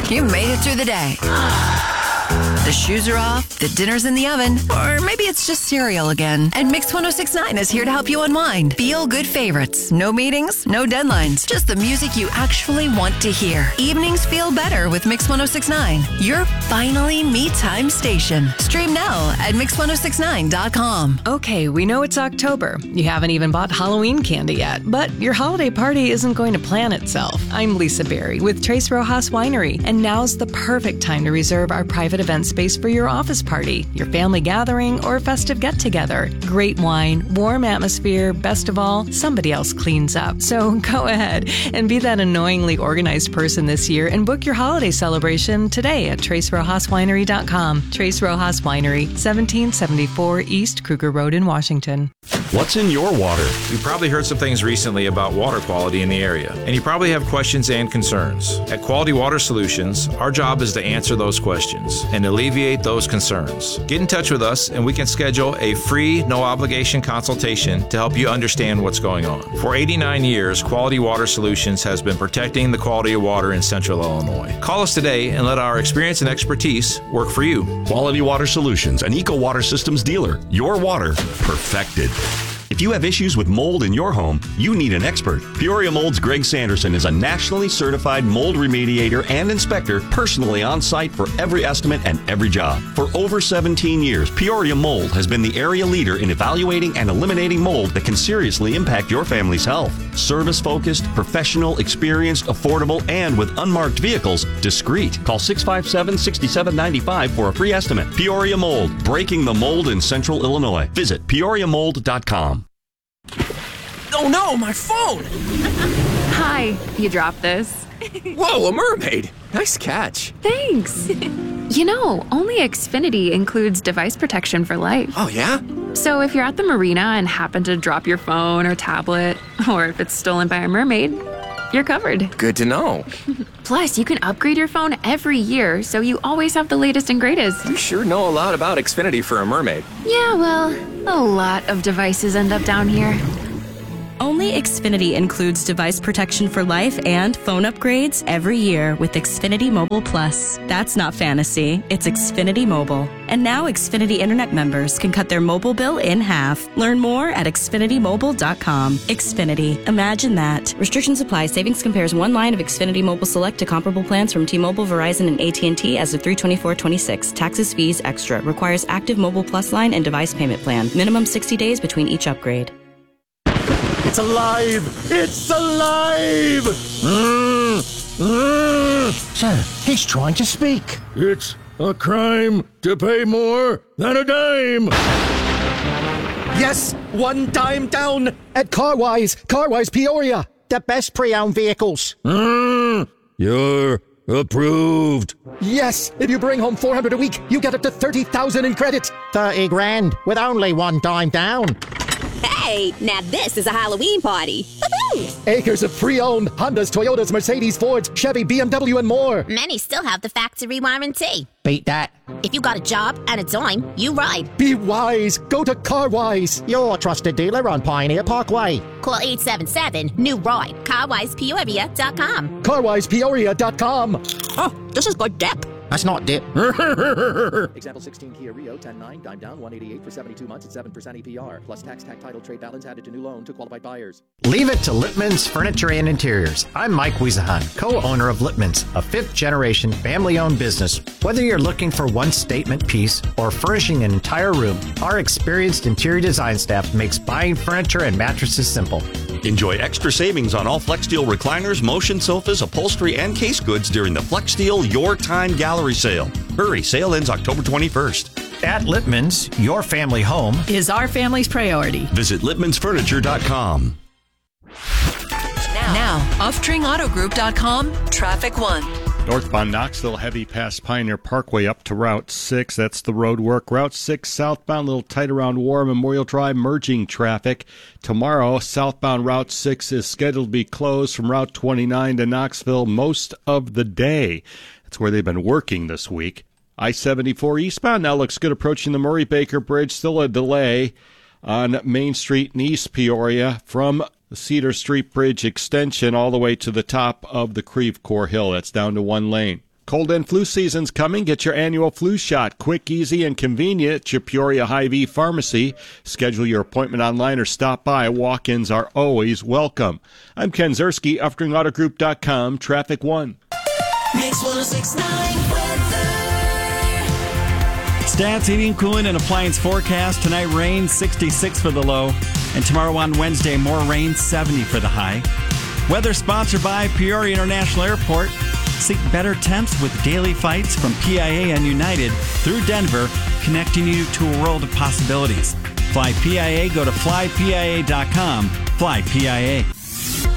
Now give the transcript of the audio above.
you made it through the day. The shoes are off, the dinner's in the oven, or maybe it's just cereal again. And Mix 1069 is here to help you unwind. Feel good favorites. No meetings, no deadlines. Just the music you actually want to hear. Evenings feel better with Mix 1069. Your finally me time station. Stream now at mix1069.com. Okay, we know it's October. You haven't even bought Halloween candy yet, but your holiday party isn't going to plan itself. I'm Lisa Berry with Tres Rojas Winery, and now's the perfect time to reserve our private event space for your office party, your family gathering, or festive get-together. Great wine, warm atmosphere, best of all, somebody else cleans up. So go ahead and be that annoyingly organized person this year and book your holiday celebration today at TraceRojasWinery.com. Tres Rojas Winery, 1774 East Kruger Road in Washington. What's in your water? You've probably heard some things recently about water quality in the area, and you probably have questions and concerns. At Quality Water Solutions, our job is to answer those questions and alleviate those concerns. Get in touch with us and we can schedule a free, no-obligation consultation to help you understand what's going on. For 89 years, Quality Water Solutions has been protecting the quality of water in Central Illinois. Call us today and let our experience and expertise work for you. Quality Water Solutions, an Eco Water Systems dealer. Your water perfected. If you have issues with mold in your home, you need an expert. Peoria Mold's Greg Sanderson is a nationally certified mold remediator and inspector, personally on site for every estimate and every job. For over 17 years, Peoria Mold has been the area leader in evaluating and eliminating mold that can seriously impact your family's health. Service-focused, professional, experienced, affordable, and with unmarked vehicles, discreet. Call 657-6795 for a free estimate. Peoria Mold, breaking the mold in Central Illinois. Visit peoriamold.com. Oh no, my phone! Hi, you dropped this. Whoa, a mermaid! Nice catch. Thanks. You know, only Xfinity includes device protection for life. Oh yeah? So if you're at the marina and happen to drop your phone or tablet, or if it's stolen by a mermaid, you're covered. Good to know. Plus, you can upgrade your phone every year, so you always have the latest and greatest. You sure know a lot about Xfinity for a mermaid. Yeah, well, a lot of devices end up down here. Only Xfinity includes device protection for life and phone upgrades every year with Xfinity Mobile Plus. That's not fantasy, it's Xfinity Mobile. And now Xfinity Internet members can cut their mobile bill in half. Learn more at XfinityMobile.com. Xfinity. Imagine that. Restrictions apply. Savings compares one line of Xfinity Mobile Select to comparable plans from T-Mobile, Verizon, and AT&T as of 3/24/26. Taxes, fees, extra. Requires active Mobile Plus line and device payment plan. Minimum 60 days between each upgrade. It's alive! It's alive! Sir, he's trying to speak. It's a crime to pay more than a dime! Yes, one dime down at Carwise Peoria. The best pre-owned vehicles. You're approved. Yes, if you bring home 400 a week, you get up to 30,000 in credit. 30 grand with only one dime down. Hey, now this is a Halloween party. Woo-hoo! Acres of pre-owned Hondas, Toyotas, Mercedes, Fords, Chevy, BMW, and more. Many still have the factory warranty. Beat that. If you got a job and a dime, you ride. Be wise. Go to Carwise, your trusted dealer on Pioneer Parkway. Call 877-NEW-RIDE. CarWisePeoria.com. CarWisePeoria.com. Oh, this is good dip. That's not dip. Example 16 Kia Rio 10.9, dime down, 188 for 72 months at 7% APR. Plus tax, title, trade balance added to new loan to qualified buyers. Leave it to Lippman's Furniture and Interiors. I'm Mike Wiesahan, co-owner of Lippman's, a fifth-generation family-owned business. Whether you're looking for one statement piece or furnishing an entire room, our experienced interior design staff makes buying furniture and mattresses simple. Enjoy extra savings on all FlexSteel recliners, motion sofas, upholstery, and case goods during the FlexSteel Your Time Gallery Sale. Hurry, sale ends October 21st. At Lippman's, your family home is our family's priority. Visit Lippman'sFurniture.com. Now, OffTringAutoGroup.com, Traffic 1. Northbound Knoxville, heavy past Pioneer Parkway up to Route 6. That's the road work. Route 6 southbound, a little tight around War Memorial Drive, merging traffic. Tomorrow, southbound Route 6 is scheduled to be closed from Route 29 to Knoxville most of the day. That's where they've been working this week. I-74 eastbound now looks good approaching the Murray-Baker Bridge. Still a delay on Main Street in East Peoria from the Cedar Street Bridge extension all the way to the top of the Creve Coeur Hill. That's down to one lane. Cold and flu season's coming. Get your annual flu shot. Quick, easy, and convenient at your Peoria Hy-Vee Pharmacy. Schedule your appointment online or stop by. Walk-ins are always welcome. I'm Ken Zerski, UffringAutoGroup.com, Traffic 1. Mix 106.9 weather. Stats, heating, cooling, and appliance forecast. Tonight, rain, 66 for the low. And tomorrow on Wednesday, more rain, 70 for the high. Weather sponsored by Peoria International Airport. Seek better temps with daily flights from PIA and United through Denver, connecting you to a world of possibilities. Fly PIA, go to flypia.com. Fly PIA.